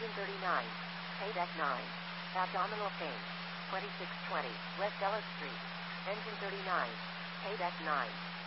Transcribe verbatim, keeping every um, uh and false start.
Engine thirty-nine. Paydeck nine. Abdominal pain. twenty-six twenty West Ella Street. Engine thirty-nine. Paydeck nine.